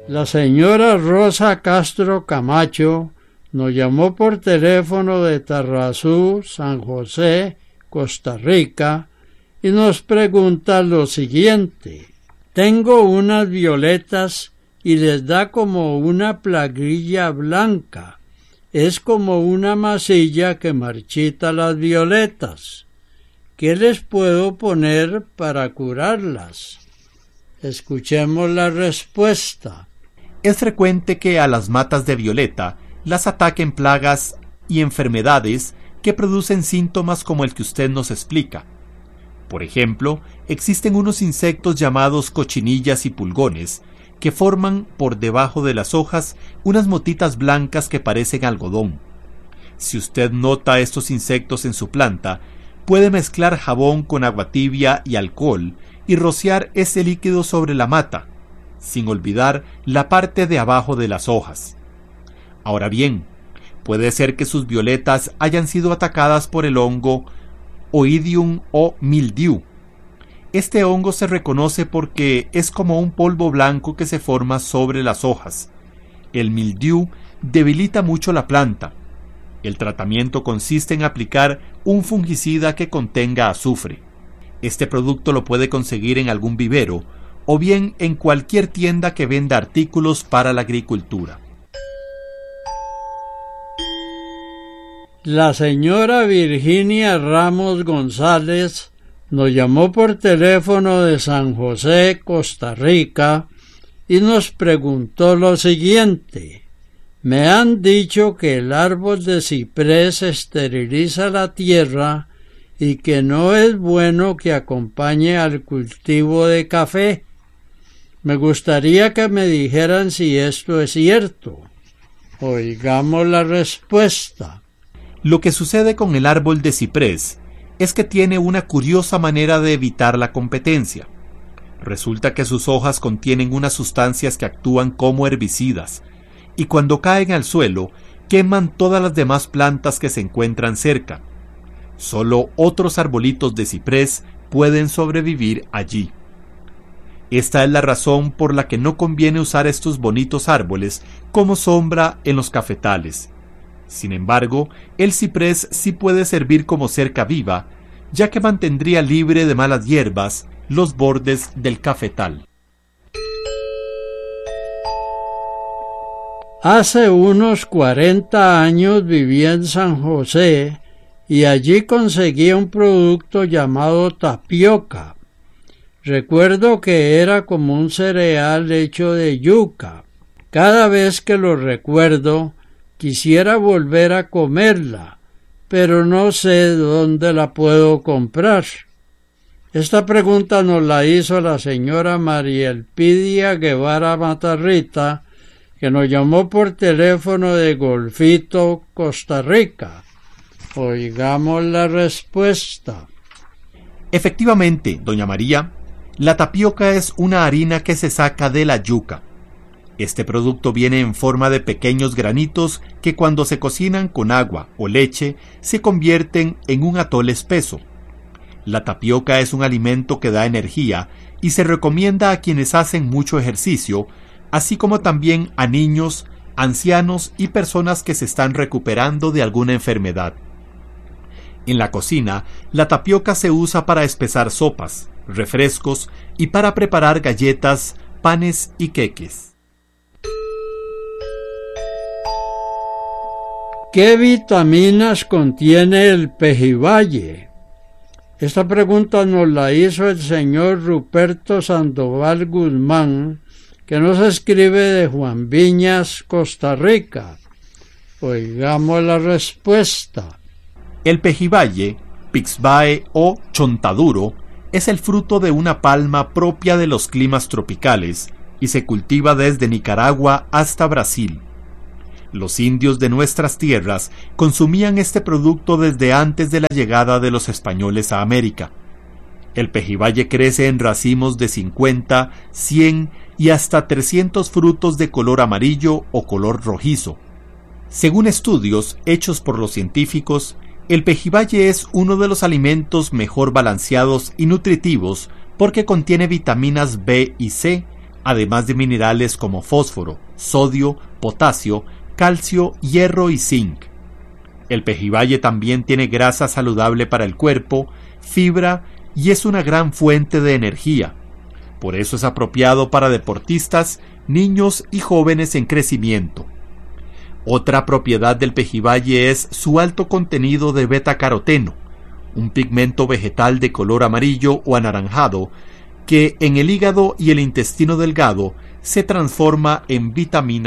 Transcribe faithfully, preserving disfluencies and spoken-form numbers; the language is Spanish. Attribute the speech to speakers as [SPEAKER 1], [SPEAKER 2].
[SPEAKER 1] La señora Rosa Castro Camacho nos llamó por teléfono de Tarrazú, San José, Costa Rica, y nos pregunta lo siguiente: tengo unas violetas y les da como una plaguilla blanca. Es como una masilla que marchita las violetas. ¿Qué les puedo poner para curarlas? Escuchemos la respuesta.
[SPEAKER 2] Es frecuente que a las matas de violeta las ataquen plagas y enfermedades que producen síntomas como el que usted nos explica. Por ejemplo, existen unos insectos llamados cochinillas y pulgones que forman por debajo de las hojas unas motitas blancas que parecen algodón. Si usted nota estos insectos en su planta, puede mezclar jabón con agua tibia y alcohol y rociar ese líquido sobre la mata, sin olvidar la parte de abajo de las hojas. Ahora bien, puede ser que sus violetas hayan sido atacadas por el hongo Oidium o mildiu. Este hongo se reconoce porque es como un polvo blanco que se forma sobre las hojas. El mildiu debilita mucho la planta. El tratamiento consiste en aplicar un fungicida que contenga azufre. Este producto lo puede conseguir en algún vivero o bien en cualquier tienda que venda artículos para la agricultura.
[SPEAKER 1] La señora Virginia Ramos González nos llamó por teléfono de San José, Costa Rica, y nos preguntó lo siguiente: me han dicho que el árbol de ciprés esteriliza la tierra y que no es bueno que acompañe al cultivo de café. Me gustaría que me dijeran si esto es cierto. Oigamos la respuesta.
[SPEAKER 2] Lo que sucede con el árbol de ciprés es que tiene una curiosa manera de evitar la competencia. Resulta que sus hojas contienen unas sustancias que actúan como herbicidas, y cuando caen al suelo, queman todas las demás plantas que se encuentran cerca. Solo otros arbolitos de ciprés pueden sobrevivir allí. Esta es la razón por la que no conviene usar estos bonitos árboles como sombra en los cafetales. Sin embargo, el ciprés sí puede servir como cerca viva, ya que mantendría libre de malas hierbas los bordes del cafetal.
[SPEAKER 1] Hace unos cuarenta años viví en San José y allí conseguí un producto llamado tapioca. Recuerdo que era como un cereal hecho de yuca. Cada vez que lo recuerdo, quisiera volver a comerla, pero no sé dónde la puedo comprar. Esta pregunta nos la hizo la señora María Elpidia Guevara Matarrita, que nos llamó por teléfono de Golfito, Costa Rica. Oigamos la respuesta.
[SPEAKER 2] Efectivamente, doña María, la tapioca es una harina que se saca de la yuca. Este producto viene en forma de pequeños granitos que cuando se cocinan con agua o leche se convierten en un atole espeso. La tapioca es un alimento que da energía y se recomienda a quienes hacen mucho ejercicio, así como también a niños, ancianos y personas que se están recuperando de alguna enfermedad. En la cocina, la tapioca se usa para espesar sopas, refrescos y para preparar galletas, panes y queques.
[SPEAKER 1] ¿Qué vitaminas contiene el pejibaye? Esta pregunta nos la hizo el señor Ruperto Sandoval Guzmán, que nos escribe de Juan Viñas, Costa Rica. Oigamos la respuesta.
[SPEAKER 2] El pejibaye, pixbae o chontaduro, es el fruto de una palma propia de los climas tropicales y se cultiva desde Nicaragua hasta Brasil. Los indios de nuestras tierras consumían este producto desde antes de la llegada de los españoles a América. El pejibaye crece en racimos de cincuenta, cien y hasta trescientos frutos de color amarillo o color rojizo. Según estudios hechos por los científicos, el pejibaye es uno de los alimentos mejor balanceados y nutritivos porque contiene vitaminas B y C, además de minerales como fósforo, sodio, potasio, calcio, hierro y zinc. El pejibaye también tiene grasa saludable para el cuerpo, fibra y es una gran fuente de energía. Por eso es apropiado para deportistas, niños y jóvenes en crecimiento. Otra propiedad del pejibaye es su alto contenido de betacaroteno, un pigmento vegetal de color amarillo o anaranjado que en el hígado y el intestino delgado se transforma en vitamina